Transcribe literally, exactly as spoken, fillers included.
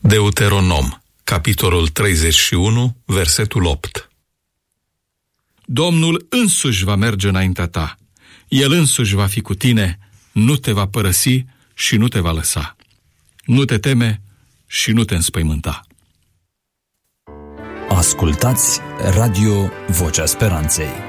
Deuteronom, capitolul treizeci și unu, versetul opt. Domnul însuși va merge înaintea ta. El însuși va fi cu tine, nu te va părăsi și nu te va lăsa. Nu te teme și nu te înspăimânta. Ascultați Radio Vocea Speranței.